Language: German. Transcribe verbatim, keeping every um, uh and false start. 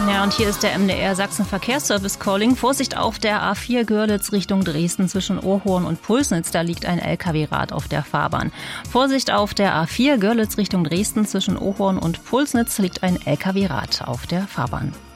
Ja, und hier ist der M D R Sachsen Verkehrsservice Calling. Vorsicht auf der A vier Görlitz Richtung Dresden zwischen Ohrhorn und Pulsnitz. Da liegt ein L K W-Rad auf der Fahrbahn. Vorsicht auf der A vier Görlitz Richtung Dresden zwischen Ohrhorn und Pulsnitz liegt ein L K W-Rad auf der Fahrbahn.